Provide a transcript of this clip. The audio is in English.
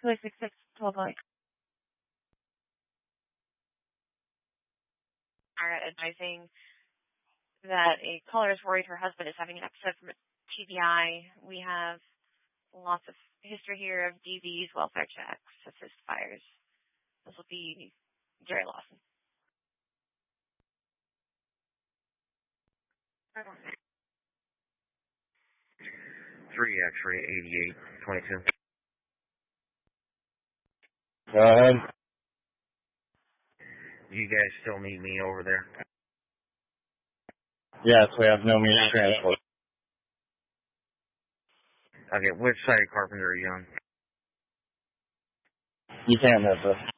266 12 Alright, advising that a caller is worried her husband is having an episode from TBI. We have lots of history here of DVs, welfare checks, assist fires. This will be Jerry Lawson. 3 X-ray 8822. Go ahead. You guys still need me over there? Yes, we have no means of transport. Okay, which side of Carpenter are you on? You can't miss us.